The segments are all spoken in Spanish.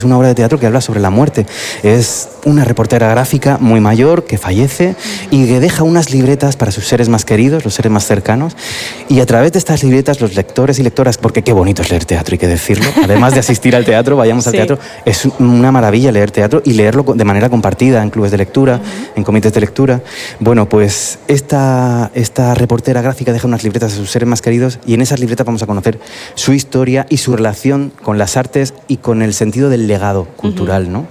Es una obra de teatro que habla sobre la muerte. Es una reportera gráfica muy mayor que fallece y que deja unas libretas para sus seres más queridos, los seres más cercanos. Y a través de estas libretas, los lectores y lectoras, porque qué bonito es leer teatro, hay que decirlo. Además de asistir al teatro, vayamos al teatro. Es una maravilla leer teatro y leerlo de manera compartida en clubes de lectura, en comités de lectura. Bueno, pues esta reportera gráfica deja unas libretas a sus seres más queridos y en esas libretas vamos a conocer su historia y su relación con las artes y con el sentido del legado cultural, ¿no?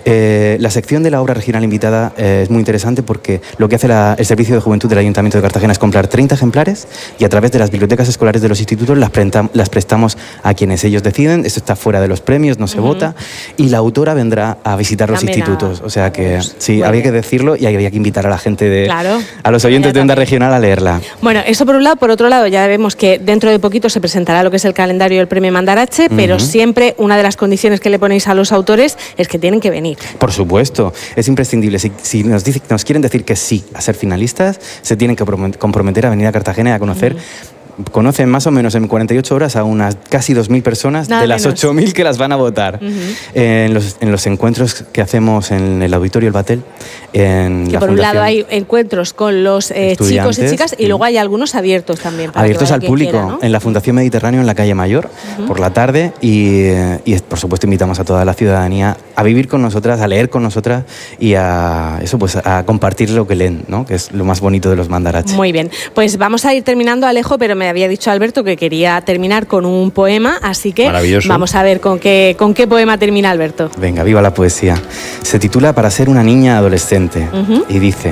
La sección de la obra regional invitada es muy interesante porque lo que hace el Servicio de Juventud del Ayuntamiento de Cartagena es comprar 30 ejemplares y a través de las bibliotecas escolares de los institutos las prestamos a quienes ellos deciden. Esto está fuera de los premios, no se vota, y la autora vendrá a visitar los institutos. O sea que sí, había que decirlo y había que invitar a la gente a los oyentes de Onda Regional a leerla. Bueno, eso por un lado. Por otro lado, ya vemos que dentro de poquito se presentará lo que es el calendario del Premio Mandarache, pero siempre una de las condiciones que le ponéis a los autores es que tienen que venir. Por supuesto, es imprescindible. Si nos quieren decir que sí a ser finalistas, se tienen que comprometer a venir a Cartagena y a conocer. Conocen más o menos en 48 horas a unas casi 2.000 personas de las 8.000 que las van a votar. En los encuentros que hacemos en el Auditorio El Batel. Que por un lado hay encuentros con los chicos y chicas y luego hay algunos abiertos también. Abiertos al público, quiera, ¿no? En la Fundación Mediterráneo, en la calle Mayor, por la tarde y por supuesto invitamos a toda la ciudadanía a vivir con nosotras, a leer con nosotras y a compartir lo que leen, ¿no? Que es lo más bonito de los mandaraches. Muy bien, pues vamos a ir terminando, Alejo, pero me había dicho Alberto que quería terminar con un poema, así que vamos a ver con qué poema termina Alberto. Venga, viva la poesía. Se titula Para ser una niña adolescente y dice: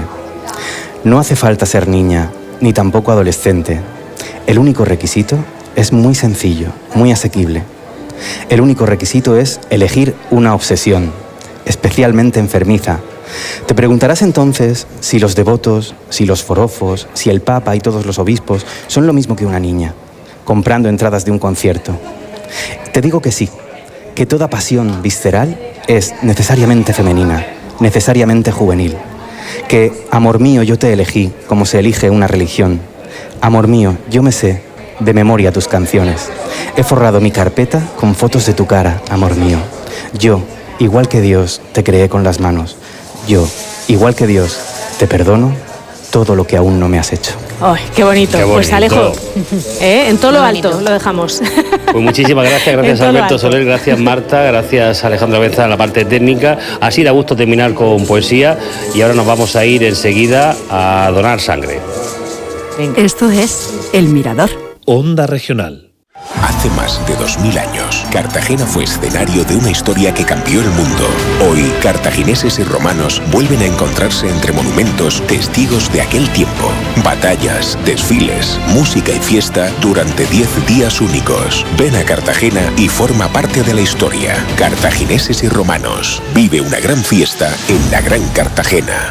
no hace falta ser niña, ni tampoco adolescente. El único requisito es muy sencillo, muy asequible. El único requisito es elegir una obsesión, especialmente enfermiza. Te preguntarás entonces si los devotos, si los forofos, si el Papa y todos los obispos son lo mismo que una niña, comprando entradas de un concierto. Te digo que sí, que toda pasión visceral es necesariamente femenina, necesariamente juvenil. Que, amor mío, yo te elegí como se elige una religión. Amor mío, yo me sé de memoria tus canciones. He forrado mi carpeta con fotos de tu cara, amor mío. Yo, igual que Dios, te creé con las manos. Yo, igual que Dios, te perdono todo lo que aún no me has hecho. ¡Ay, qué bonito! Pues Alejo, en todo lo alto lo dejamos. Pues muchísimas gracias Alberto Soler, gracias Marta, gracias Alejandra Benza en la parte técnica. Así da gusto terminar con poesía y ahora nos vamos a ir enseguida a donar sangre. Venga. Esto es El Mirador. Onda Regional. Hace más de 2000 años, Cartagena fue escenario de una historia que cambió el mundo. Hoy, cartagineses y romanos vuelven a encontrarse entre monumentos, testigos de aquel tiempo. Batallas, desfiles, música y fiesta durante 10 días únicos. Ven a Cartagena y forma parte de la historia. Cartagineses y romanos. Vive una gran fiesta en la Gran Cartagena.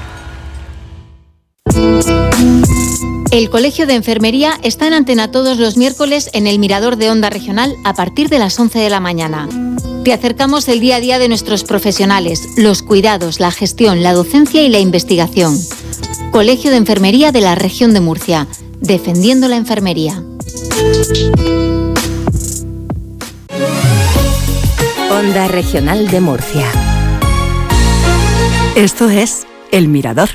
El Colegio de Enfermería está en antena todos los miércoles en el Mirador de Onda Regional a partir de las 11 de la mañana. Te acercamos el día a día de nuestros profesionales, los cuidados, la gestión, la docencia y la investigación. Colegio de Enfermería de la Región de Murcia, defendiendo la enfermería. Onda Regional de Murcia. Esto es El Mirador.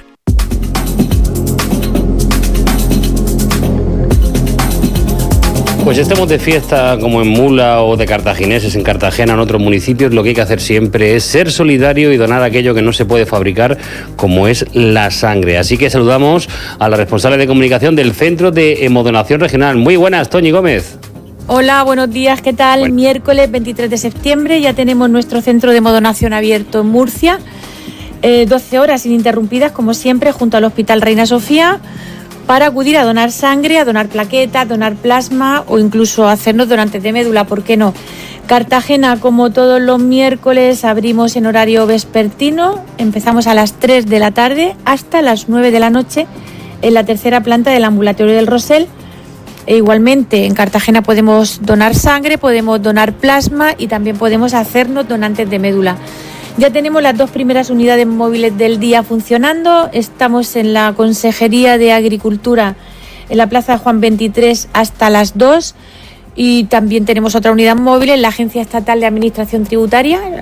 Pues estemos de fiesta como en Mula o de cartagineses en Cartagena, en otros municipios, lo que hay que hacer siempre es ser solidario y donar aquello que no se puede fabricar, como es la sangre. Así que saludamos a la responsable de comunicación del Centro de Hemodonación Regional. Muy buenas, Toñi Gómez. Hola, buenos días, ¿qué tal? Bueno. Miércoles 23 de septiembre ya tenemos nuestro centro de hemodonación abierto en Murcia, 12 horas ininterrumpidas, como siempre, junto al Hospital Reina Sofía, para acudir a donar sangre, a donar plaquetas, donar plasma o incluso hacernos donantes de médula, ¿por qué no? Cartagena, como todos los miércoles, abrimos en horario vespertino, empezamos a las 3 de la tarde hasta las 9 de la noche en la tercera planta del ambulatorio del Rosell. E igualmente en Cartagena podemos donar sangre, podemos donar plasma y también podemos hacernos donantes de médula. Ya tenemos las 2 primeras unidades móviles del día funcionando. Estamos en la Consejería de Agricultura, en la Plaza Juan 23, hasta las 2. y también tenemos otra unidad móvil en la Agencia Estatal de Administración Tributaria,